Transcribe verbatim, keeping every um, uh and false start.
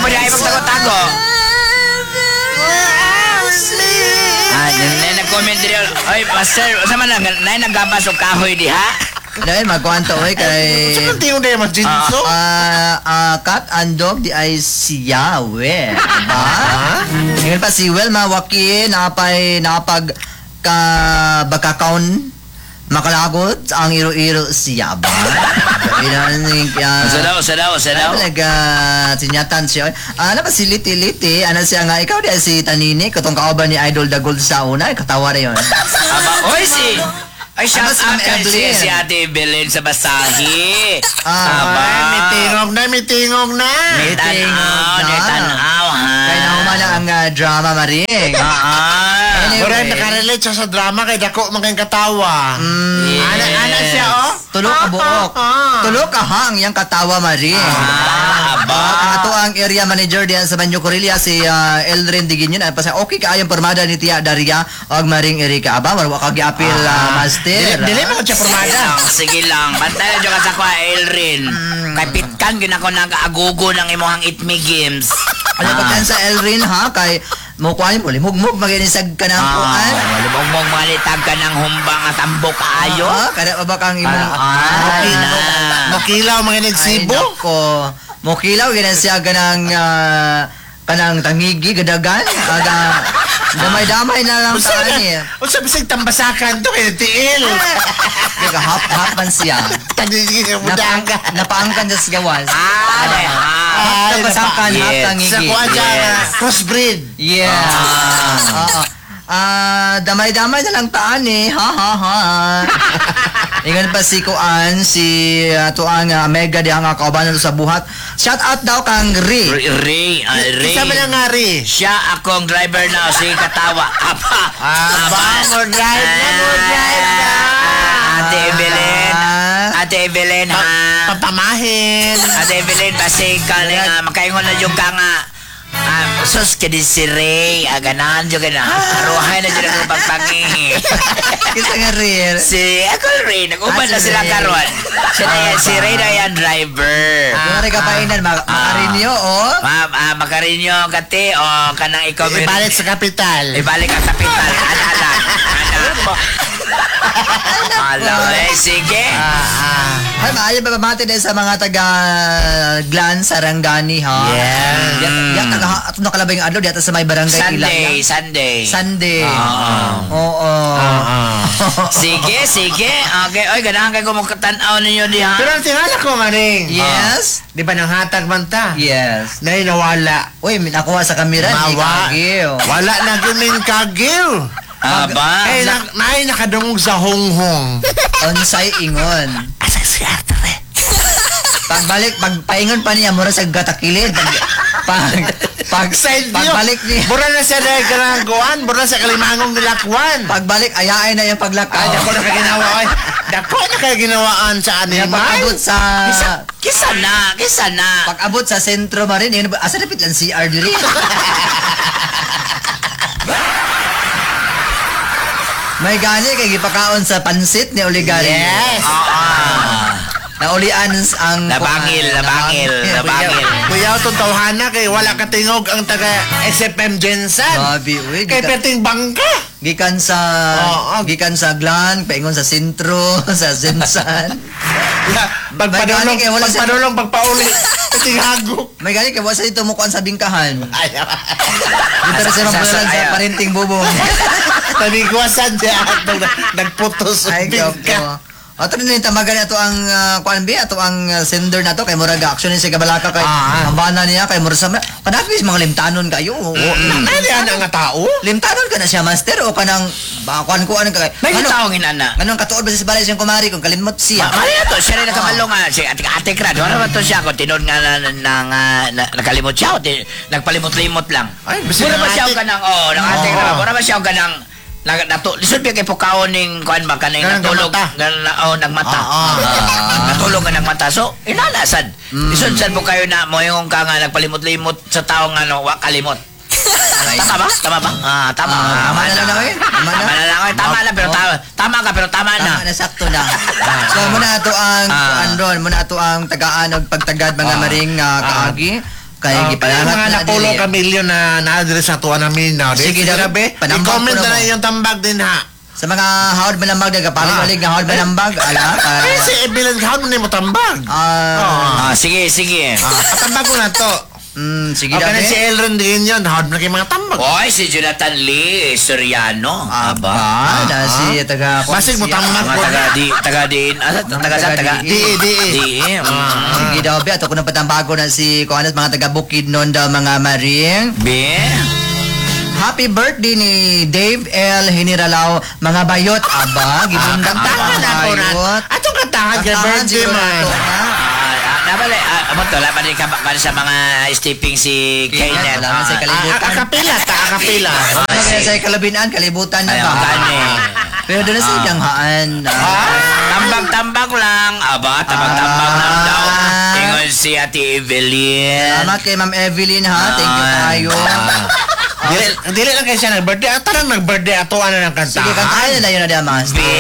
mo niya ay magtago-tago. Ah, nanay nag-comment din. Oy, master, sama na, nanay nagkapasok kahoy di ha? Dahil magkwanto oy kay Saan tingin na yung majinso? ah ah, cat and dog di ay siya we ba ngayon pa si Well mawaki napay napag ka bakakaon makalagot ang iro-iro siya ba ilan kaya Usa daw, usa daw, usa daw. talaga sinyatan siya ano pa si Liti-Liti ano siya nga ikaw di ay si Tanini katong kauban ni Idol Dagol sa una katawa na yun Aba, oy si... Ay, shout Ano si out Ma'am kay si, Evelyn? si Ate Evelyn sa Basahi. Ah, Aba. Ay, may tingog na, may tingog na. May tanaw, na. may tanaw, ha? kaya naumala ang ah, drama maring Ah. Anyway. Mura nakarelate siya sa drama kay dako maging katawa. Yes. Ana, ana siya, oh. Tulog ka buok. Ah. Tulog ka hang yang katawa Marie. Ah, aba. Ang ato ang area manager diyan sa Banyo Corilla si uh, Eldrin Diginyon ay pasa okay kaayong pormada ni Tia Daria og Maring Erika aba marwa ka giapil uh, master. Dili mo siya Sige formada. lang, sige lang. Bantayan nyo ka sa kwa, Elrin. Kay pitkan, yun ako nag-aagugo ng imuhang itmi games. Ano pa sa Elrin ha kay mo kuan mo limugmug maginisag ka ng kuan. Ah, malibog-mog malitag ka ng humbang at ambok kaayo. Ah, kada ba bang imong Ah, Ay, na. Makilaw mga Ay, nagsibo. nako. Mo kilaw ginan siya ganang ah, kanang tangigi gadagan aga damay-damay na lang sa kanya. Unsa bisag tambasakan to kay tiil. Nagahap-hapan siya. Tagigi ka budang ka. Napa, napaangkan sa gawas. Ah, ay, ah. Ay, Napasakan, yes. hap tangigi. Sa kuha dyan, Yes. ah, crossbreed. Yeah. Oo. Ah, damay-damay na lang taan eh. Ha ha ha. Ingan pa si Kuan, si ato ang uh, mega di ang kaubanan sa buhat. Shout out daw kang Ri. Ray, Ray, ah, Ray. Isa man ang ngari. Siya akong driver na, si Katawa. Apa, Aba, mo drive na, mo drive na. Ate Evelyn, Ah. Ate Evelyn, ha? Papamahin. Ate Evelyn, basi ka nga, makaingon na yung ka nga. Ah, sus, kadi si Ray, ah, ganahan yung gana. Aruhay na dyan ang pagpangihi. Kisa nga Ri. Si, ako Ray, nag-uban Ah, na si sila Ray. karon. Siya na yan, si Ray na yan, driver. Kung rin kapainan, mak- makarinyo, oh. Ma'am, ah, makarinyo kati, o kanang ikaw. Ibalik sa kapital. Ibalik ang kapital. Ana lang. Ana. Hello, eh, sige. Ay, maayo ba mati din sa mga taga Glan, Sarangani, ha? Yeah. Yan, yan, taga, ato nakalabay ng adlaw, dito sa may barangay Sunday, Ilang. Sunday. Sunday. Ah. Oo. Sige, sige. Okay, oy, ganahan kayo kung magkatanaw ninyo diha. Pero ang tingala ko, maring. Yes. Di ba nang hatag man ta? Yes. Nay nawala. Uy, may nakuha sa kamera ni Mawa. Kagil. Wala na gumin kagil. Aba. Eh, na, nay nakadungog sa honghong. Onsay ingon. Asa si Atre? Pagbalik, pagpaingon pa niya, mura sa gatakilid. Pag, pag, pag, Side view. pagbalik niya. Bura na siya dahil karanguan. Bura sa kalimangong nilakwan. Pagbalik, ayain na yung Ay, paglakaw. dako na kaginawa. Ay, dako na kaginawaan sa Kaya animal. pag-abot sa... Kisa, kisa na, kisa na. Pag-abot sa sentro ma rin, yun, asa napit lang C R diri. May gani kay gipakaon sa pansit ni Oligari. Yes. Ah. Naulian ang Nabangil, nabangil, nabangil. Kuya, itong tawhana kay wala katingog ang taga S F M Jensen. Sabi, uy, Kay gikan, peting bangka. gikan sa Oo. gikan sa Glan, paingon sa sentro, sa Zensan. Pagpadulong, May gani kay wala siya- pagpadulong, pagpauli. Peting hagok. May gani kay wasa dito mukuan sa bingkahan. Ay, Dito rin siya Sa- sa- mapunan sa ayaw. parinting bubong. tanigwasan siya. Nag- Nagputos Ay, ang bingka. gapo. Ato rin yung tamagan ato ang uh, kuan bi ato ang uh, sender nato kay murag action ni sa kabalaka kay Ah. ang bana niya kay murag sa kanapis mga limtanon kayo. Oo. Ano yan ang nga tao? Limtanon ka na siya master o kanang ba kuan kuan ka kay. May Ano? taong inana. Anong katuod ba sa balay siyang kumari kung kalimot siya? Ma Maria to, siya rin nakamalong nga. Si ate, ate Krad, wala ba to siya? Kung tinod nga na, na, na, na, na nakalimot siya o ti- nagpalimot-limot lang. Ay, basta Mura ba ng siya o ate- kanang, oh, ng ate Oo. Krad, mura ba siya o kanang, nag, nato, lisod ba kay pukaon ning, kuan ba, kanang Kanang natulog, nagmata. na, oh, nagmata. Oo. Ah, natulog nga nagmata. So, inalasan. Lisod sad po kayo na, mo yung ka nga, nagpalimot-limot sa taong ano, wa kalimot. Tama ba? Tama ba? Ah, tama. Ah, tama na lang, eh. Tama na. Tama na lang, eh. Tama na, pero Oh. tama. Tama ka, pero tama na. Tama na sakto na. So muna ato ang Ah. kuan ron, muna ato ang tagaan og pagtagad mga Ah. maring uh, Ah. kaagi. Kaya Okay, gipanangat mga na napulo dili. ka milyon na na-address sa tuwa namin na. Sige, Sige, Dabi, Dabi. panambag I-comment ko na na mo. lang yung tambag din ha. Sa mga hawad manambag, nagapalig-palig Ah. na hawad manambag, ala, Eh, si ah, Evelyn, how mo mo tambag? ah, Ah, sige, sige. Ah, patambag ko na to. mm, sige Okay na si Dabi. Elron din yun. Hard na kayo mga tambag. Oy, si Jonathan Lee Soriano. Aba, Aba. na si taga... Basig mo tambag Mga ko. taga di taga din. Ah, taga sa taga taga- Di, di. Di. mm. Sige daw, be. Ato ko na patambago na si Kuanas, mga taga Bukid noon daw, mga maring. Be. Happy birthday ni Dave L. Hiniralaw, mga bayot. Aba, gibundang Kantahan mga ako na. bayot. Atong kantahan kay Kantahan birthday siguro man. nato, ha? Ah, nabali, ah, amo to, laban din ka para sa mga stepping si Kaynet. Salamat sa Ah, kalibutan. akapila ta, akapila. Ah, Ano kaya sige. sa kalabinan, kalibutan na Ayaw, ba? gani. Pero doon na sa Ah. idanghaan. Tambang-tambang lang. Aba, tambang-tambang lang Ah. daw. Ingon si Ate Evelyn. Salamat kay Ma'am Evelyn, ha? Thank you Ah. tayo. Dili, dili lang kayo siya nag-birthday. At tarang nag-birthday ato ano ng kantahan. Sige, kantahan na lang yun na diyan, Mas. Be,